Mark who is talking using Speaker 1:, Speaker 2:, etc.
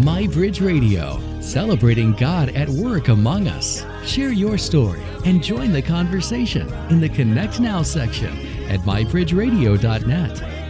Speaker 1: MyBridge Radio, celebrating God at work among us. Share your story and join the conversation in the Connect Now section at mybridgeradio.net.